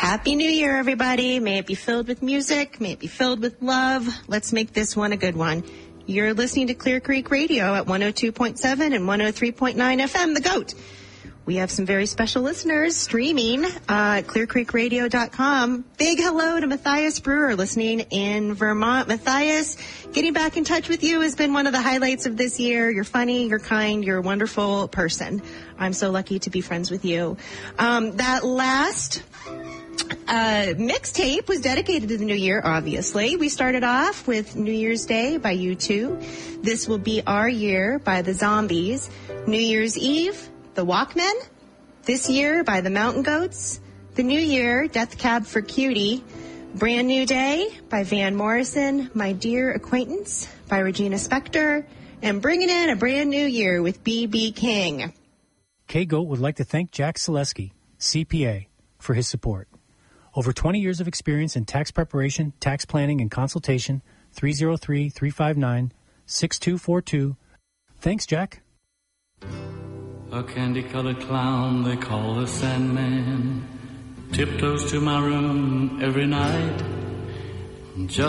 Happy New Year, everybody. May it be filled with music. May it be filled with love. Let's make this one a good one. You're listening to Clear Creek Radio at 102.7 and 103.9 FM, The GOAT. We have some very special listeners streaming at clearcreekradio.com. Big hello to Matthias Brewer listening in Vermont. Matthias, getting back in touch with you has been one of the highlights of this year. You're funny, you're kind, you're a wonderful person. I'm so lucky to be friends with you. That last mixtape was dedicated to the new year, obviously. We started off with New Year's Day by U2. This Will Be Our Year by the Zombies. New Year's Eve, The Walkmen. This Year by the Mountain Goats. The New Year, Death Cab for Cutie. Brand New Day by Van Morrison. My Dear Acquaintance by Regina Spektor. And bringing in a brand new year with B.B. King. K-Goat would like to thank Jack Selesky, CPA, for his support. Over 20 years of experience in tax preparation, tax planning, and consultation. 303-359-6242. Thanks, Jack. A candy-colored clown they call the Sandman tiptoes to my room every night. Just